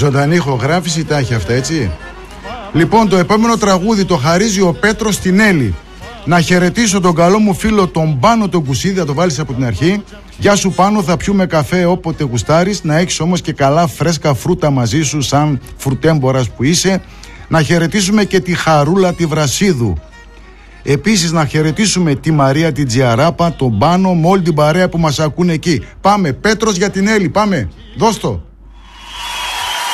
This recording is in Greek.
Ζωντανή ηχογράφηση τα έχει αυτά, έτσι. Λοιπόν, το επόμενο τραγούδι το χαρίζει ο Πέτρος στην Έλλη. Να χαιρετήσω τον καλό μου φίλο τον Πάνο τον Κουσίδη, θα το βάλεις από την αρχή. Γεια σου Πάνο, θα πιούμε καφέ όποτε γουστάρεις. Να έχεις όμως και καλά φρέσκα φρούτα μαζί σου, σαν φρουτέμπορας που είσαι. Να χαιρετήσουμε και τη Χαρούλα τη Βρασίδου. Επίσης να χαιρετήσουμε τη Μαρία την Τζιαράπα, τον Πάνο, με όλη την παρέα που μας ακούνε εκεί. Πάμε, Πέτρος για την Έλλη, πάμε, δώσ' το.